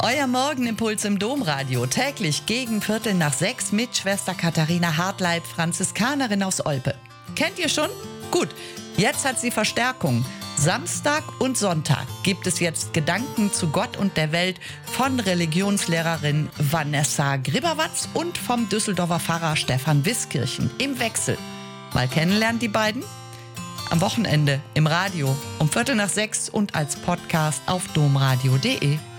Euer Morgenimpuls im Domradio, täglich gegen 5:45 mit Schwester Katharina Hartleib, Franziskanerin aus Olpe. Kennt ihr schon? Gut, jetzt hat sie Verstärkung. Samstag und Sonntag gibt es jetzt Gedanken zu Gott und der Welt von Religionslehrerin Vanessa Gribberwatz und vom Düsseldorfer Pfarrer Stefan Wiskirchen im Wechsel. Mal kennenlernen die beiden? Am Wochenende im Radio um 5:45 und als Podcast auf domradio.de.